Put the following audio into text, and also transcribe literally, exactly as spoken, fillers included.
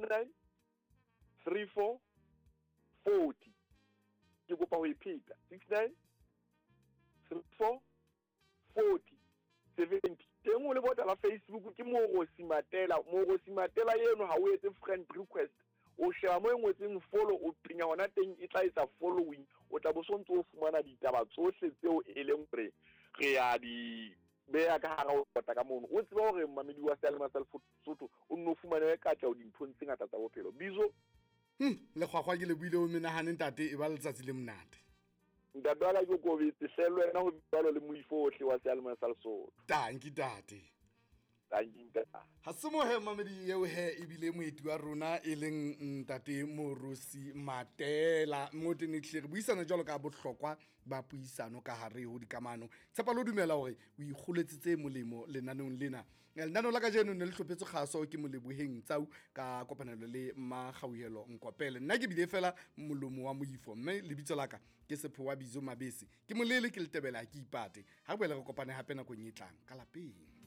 nine three four forty ke kopa ho ipheta six nine three four forty seventy teng o le bota la Facebook ke Morosi Matela Morosi Matela yeno ha o etse friend request o share mo engwetseng follow o pinya hona teng e tla etsa following o tla bo sontse o fumana ditaba tsohle tseo e leng pre re ya di beya ka hara o bota ka mono o tseba hore mamedi wa Selma Sotho o nno fumana ka tla o dinthong tse ngata tsa bophelo bizo hm le khwakwa ke le buile o menahane ntate e ba letsatsi le mnate ndabala ke go bitse selwe na ho bitalo le moifohle wa Selma Sotho tanki tate ha se mo he mamedi eo he ebile moeti wa rona e leng ntate Morosi Matela mo tenethle re buisana jalo ka bohlokwa ba puisano ka hare ho dikamano tshepa lo dumela hore o ikgoletsitse molemo lenanong lena lenanong la ka jeno ne le hlopetse kgaso ke moleboheng tsau ka kopanelo le Magauhelo Nkopele nna ke bile fela molomo wa moifo mme lebitso la ka ke Sepho wa Bizo Mabese ke molele ke le tebela ke ipate ha boela re kopane hape na go nyetlang ka lapeng.